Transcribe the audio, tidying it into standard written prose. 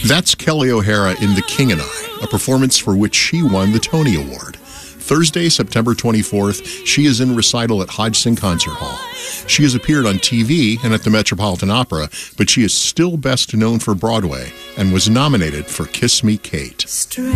That's Kelly O'Hara in The King and I, a performance for which she won the Tony Award. Thursday, September 24th, she is in recital at Hodgson Concert Hall. She has appeared on TV and at the Metropolitan Opera, but she is still best known for Broadway and was nominated for Kiss Me, Kate.